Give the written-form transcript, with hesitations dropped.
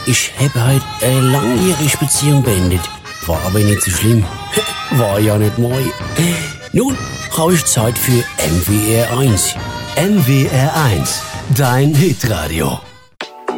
Ich habe heute eine langjährige Beziehung beendet. War aber nicht so schlimm. War ja nicht neu. Nun habe ich Zeit für MWR 1. MWR 1, dein Hitradio.